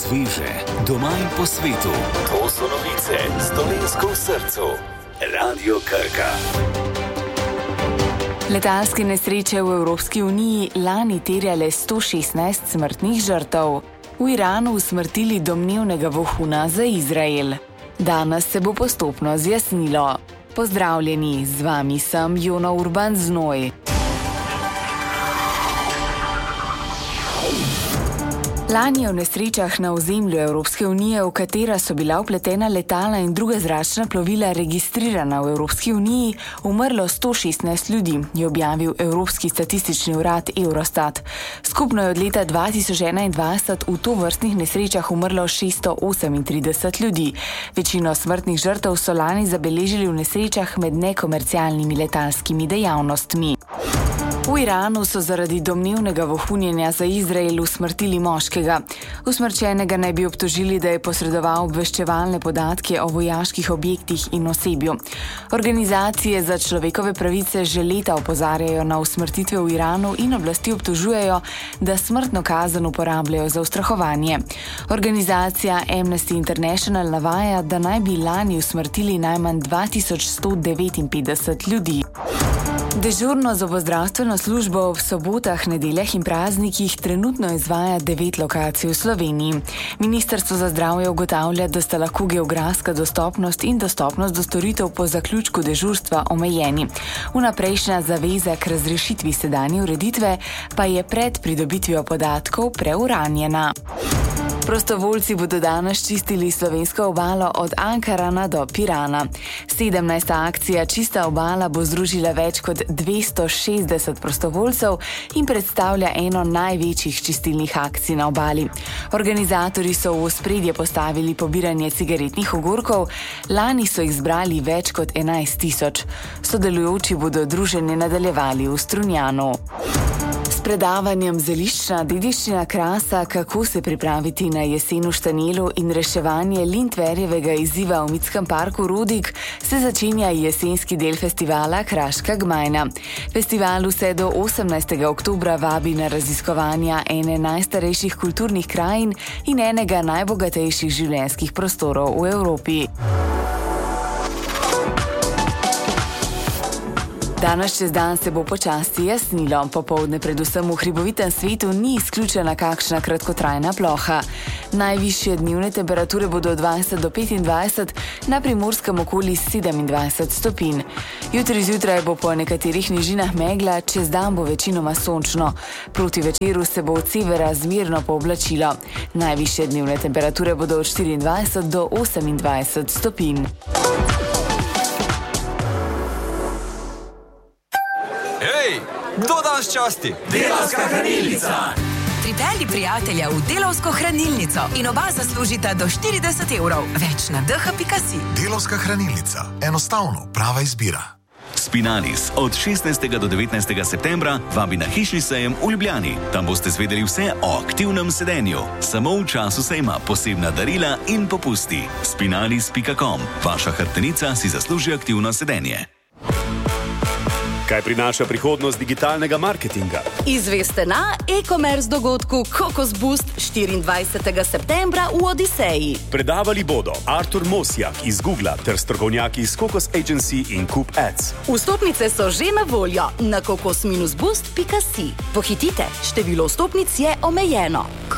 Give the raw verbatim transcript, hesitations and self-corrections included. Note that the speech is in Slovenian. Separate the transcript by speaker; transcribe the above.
Speaker 1: sveže, doma in po svetu. To so novice s Dolenjsko v srcu. Radio Krka.
Speaker 2: Letalske nesreče v Evropski uniji lani terjale sto šestnajst smrtnih žrtev. V Iranu usmrtili domnevnega vohuna za Izrael. Danes se bo postopno zjasnilo. Pozdravljeni, z vami sem Jona Urban Znoj. Lani je v nesrečah na ozemlju Evropske unije, v katera so bila vpletena letala in druga zračna plovila registrirana v Evropski uniji, umrlo sto šestnajst ljudi, je objavil Evropski statistični urad Eurostat. Skupno je od leta dva tisoč enaindvajset v tovrstnih nesrečah umrlo šeststo osemintrideset ljudi. Večino smrtnih žrtev so lani zabeležili v nesrečah med nekomercialnimi letalskimi dejavnostmi. V Iranu so zaradi domnevnega vohunjenja za Izrael usmrtili moškega. Usmrčenega naj bi obtožili, da je posredoval obveščevalne podatke o vojaških objektih in osebju. Organizacije za človekove pravice že leta opozarjajo na usmrtitve v Iranu in oblasti obtožujejo, da smrtno kazen uporabljajo za ustrahovanje. Organizacija Amnesty International navaja, da naj bi lani usmrtili najmanj dva tisoč sto devetinpetdeset ljudi. Dežurno zobozdravstveno službo ob sobotah, nedeljah in praznikih trenutno izvaja devet lokacij v Sloveniji. Ministrstvo za zdravje ugotavlja, da sta lahko geografska dostopnost in dostopnost do storitev po zaključku dežurstva omejeni. Vnaprejšnja zaveza k razrešitvi sedanje ureditve pa je pred pridobitvijo podatkov preuranjena. Prostovoljci bodo danes čistili slovensko obalo od Ankarana do Pirana. sedemnajsta akcija Čista obala bo združila več kot dvesto šestdeset prostovoljcev in predstavlja eno največjih čistilnih akcij na obali. Organizatorji so v ospredje postavili pobiranje cigaretnih ogorkov, lani so jih zbrali več kot enajst tisoč. Sodelujoči bodo druženje nadaljevali v Strunjanu. S predavanjem Zeliščna dediščina krasa, kako se pripraviti na jesen v Štanjelu in reševanje Lindtverjevega izziva v Mitskem parku Rodik se začenja jesenski del festivala Kraška gmajna. Festival vse do osemnajstega oktobra vabi na raziskovanja ene najstarejših kulturnih krajin in enega najbogatejših življenjskih prostorov v Evropi. Danes čez dan se bo počasi jasnilo. Popoldne predvsem v hribovitem svetu ni izključena kakšna kratkotrajna ploha. Najvišje dnevne temperature bodo od dvajset do petindvajset, na Primorskem okoli sedemindvajset stopinj. Jutri zjutraj bo po nekaterih nižinah megla, čez dan bo večinoma sončno. Proti večeru se bo od severa zmerno pooblačilo. Najvišje dnevne temperature bodo od štiriindvajset do osemindvajset stopinj.
Speaker 3: Hej, kdo danes časti?
Speaker 4: Delavska hranilnica!
Speaker 5: Pripelji prijatelja v Delavsko hranilnico in oba zaslužita do štirideset evrov. Več na d h pika si.
Speaker 4: Delavska hranilnica. Enostavno, prava izbira.
Speaker 1: Spinalis od šestnajstega do devetnajstega septembra vabi na hišni sejem v Ljubljani. Tam boste zvedeli vse o aktivnem sedenju. Samo v času sejma posebna darila in popusti. spinalis pika com. Vaša hrbtenica si zasluži aktivno sedenje.
Speaker 6: Kaj prinaša prihodnost digitalnega marketinga?
Speaker 7: Izveste na e-commerce dogodku Kokos Boost štiriindvajsetega septembra v Odiseji.
Speaker 6: Predavali bodo Artur Mosjak iz Googla ter strokovnjaki iz Kokos Agency in Coop Ads.
Speaker 7: Vstopnice so že na voljo na kokos boost pika si. Pohitite, število vstopnic je omejeno.